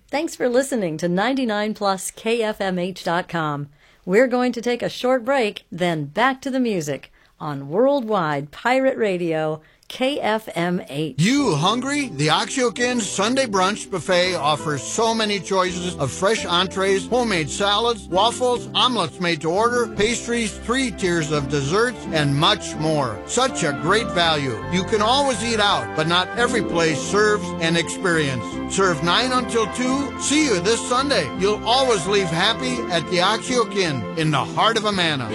Thanks for listening to 99pluskfmh.com. We're going to take a short break, then back to the music on Worldwide Pirate Radio, KFMH. You hungry? The Oxyokin Sunday Brunch Buffet offers so many choices of fresh entrees, homemade salads, waffles, omelets made to order, pastries, 3 tiers of desserts, and much more. Such a great value. You can always eat out, but not every place serves an experience. Serve 9 until 2. See you this Sunday. You'll always leave happy at the Oxyokin in the heart of Amana.